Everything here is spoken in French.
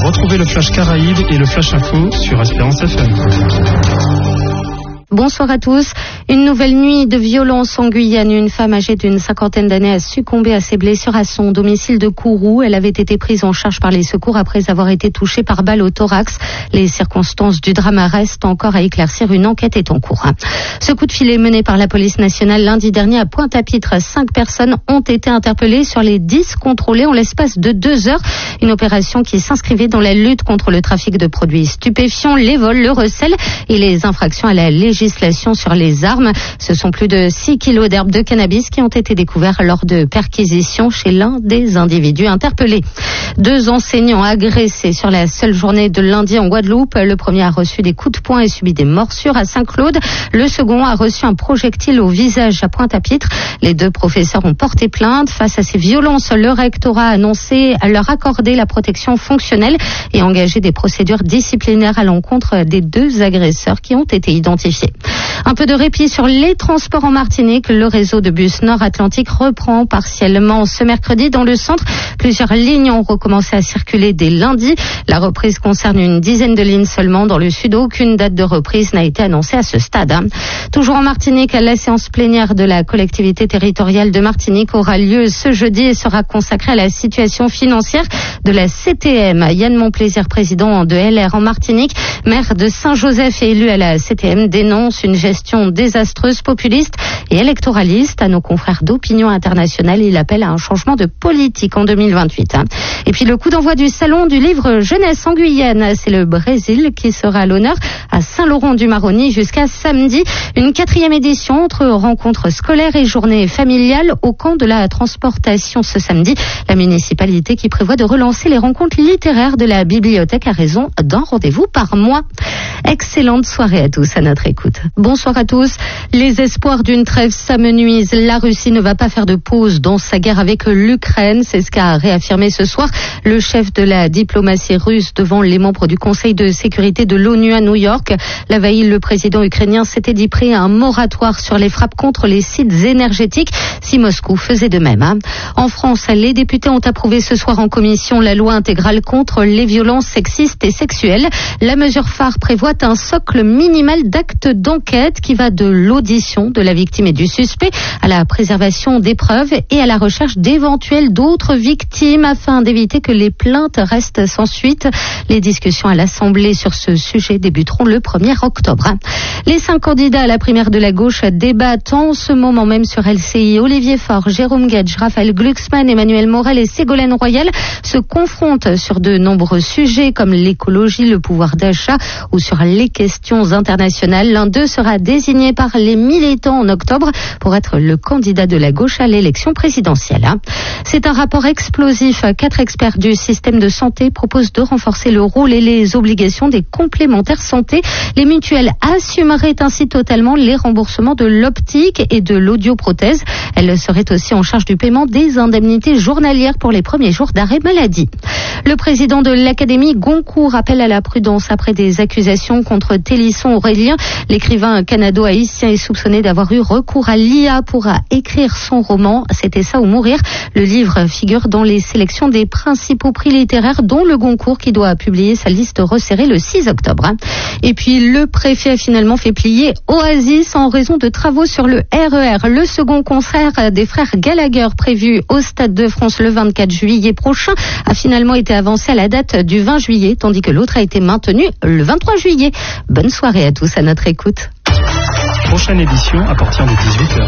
Retrouvez le Flash Caraïbes et le Flash Info sur Espérance FM. Bonsoir à tous. Une nouvelle nuit de violence en Guyane. Une femme âgée d'une 50aine d'années a succombé à ses blessures à son domicile de Kourou. Elle avait été prise en charge par les secours après avoir été touchée par balle au thorax. Les circonstances du drame restent encore à éclaircir. Une enquête est en cours. Ce coup de filet mené par la police nationale lundi dernier à Pointe-à-Pitre. 5 personnes ont été interpellées sur les 10 contrôlées en l'espace de 2 heures. Une opération qui s'inscrivait dans la lutte contre le trafic de produits stupéfiants, les vols, le recel et les infractions à la législation sur les armes. Ce sont plus de 6 kilos d'herbes de cannabis qui ont été découverts lors de perquisitions chez l'un des individus interpellés. 2 enseignants agressés sur la seule journée de lundi en Guadeloupe. Le premier a reçu des coups de poing et subi des morsures à Saint-Claude. Le second a reçu un projectile au visage à Pointe-à-Pitre. Les 2 professeurs ont porté plainte. Face à ces violences, le rectorat a annoncé leur accorder la protection fonctionnelle et engager des procédures disciplinaires à l'encontre des 2 agresseurs qui ont été identifiés. Un peu de répit sur les transports en Martinique. Le réseau de bus Nord-Atlantique reprend partiellement ce mercredi dans le centre. Plusieurs lignes ont recommencé à circuler dès lundi. La reprise concerne une dizaine de lignes seulement. Dans le sud, aucune date de reprise n'a été annoncée à ce stade. Toujours en Martinique, la séance plénière de la collectivité territoriale de Martinique aura lieu ce jeudi et sera consacrée à la situation financière de la CTM. Yann Monplaisir, président de LR en Martinique, maire de Saint-Joseph et élu à la CTM, dénonce une gestion désastreuse, populiste et électoraliste. À nos confrères d'Opinion Internationale, il appelle à un changement de politique en 2028. Et puis le coup d'envoi du salon du livre jeunesse en Guyane, c'est le Brésil qui sera à l'honneur à Saint-Laurent-du-Maroni jusqu'à samedi. Une 4e édition entre rencontres scolaires et journées familiales au camp de la transportation ce samedi. La municipalité qui prévoit de relancer les rencontres littéraires de la bibliothèque à raison d'un rendez-vous par mois. Excellente soirée à tous à notre écoute. Bonsoir à tous. Les espoirs d'une trêve s'amenuisent. La Russie ne va pas faire de pause dans sa guerre avec l'Ukraine. C'est ce qu'a réaffirmé ce soir le chef de la diplomatie russe devant les membres du Conseil de sécurité de l'ONU à New York. La veille, le président ukrainien s'était dit prêt à un moratoire sur les frappes contre les sites énergétiques si Moscou faisait de même. En France, les députés ont approuvé ce soir en commission la loi intégrale contre les violences sexistes et sexuelles. La mesure phare prévoit un socle minimal d'actes d'enquête qui va de l'audition de la victime et du suspect à la préservation des preuves et à la recherche d'éventuelles d'autres victimes afin d'éviter que les plaintes restent sans suite. Les discussions à l'Assemblée sur ce sujet débuteront le 1er octobre. Les 5 candidats à la primaire de la gauche débattent en ce moment même sur LCI. Olivier Faure, Jérôme Gage, Raphaël Glucksmann, Emmanuel Morel et Ségolène Royal se confrontent sur de nombreux sujets comme l'écologie, le pouvoir d'achat ou sur les questions internationales. L'un d'eux sera désigné par les militants en octobre pour être le candidat de la gauche à l'élection présidentielle. C'est un rapport explosif. 4 experts du système de santé proposent de renforcer le rôle et les obligations des complémentaires santé. Les mutuelles assumeraient ainsi totalement les remboursements de l'optique et de l'audioprothèse. Elles seraient aussi en charge du paiement des indemnités journalières pour les premiers jours d'arrêt maladie. Le président de l'Académie Goncourt appelle à la prudence après des accusations contre Télisson Aurélien. L'écrivain canado-haïtien est soupçonné d'avoir eu recours à l'IA pour écrire son roman. C'était ça ou mourir. Le livre figure dans les sélections des principaux prix littéraires, dont le Goncourt qui doit publier sa liste resserrée le 6 octobre. Et puis le préfet a finalement fait plier Oasis en raison de travaux sur le RER. Le second concert des frères Gallagher prévu au Stade de France le 24 juillet prochain a finalement été avancé à la date du 20 juillet, tandis que l'autre a été maintenu le 23 juillet. Bonne soirée à tous à notre écoute. Prochaine édition à partir de 18h.